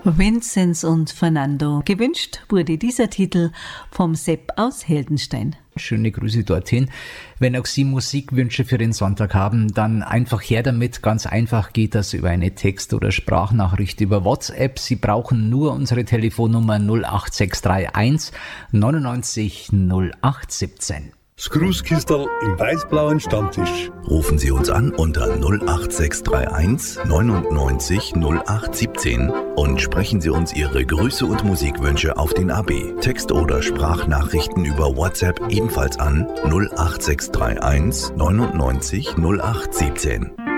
Vinzenz und Fernando. Gewünscht wurde dieser Titel vom Sepp aus Heldenstein. Schöne Grüße dorthin. Wenn auch Sie Musikwünsche für den Sonntag haben, dann einfach her damit. Ganz einfach geht das über eine Text- oder Sprachnachricht über WhatsApp. Sie brauchen nur unsere Telefonnummer 08631 99 0817. Das Grußkistel im weiß-blauen Stammtisch. Rufen Sie uns an unter 08631 99 0817 und sprechen Sie uns Ihre Grüße und Musikwünsche auf den AB. Text- oder Sprachnachrichten über WhatsApp ebenfalls an 08631 99 0817.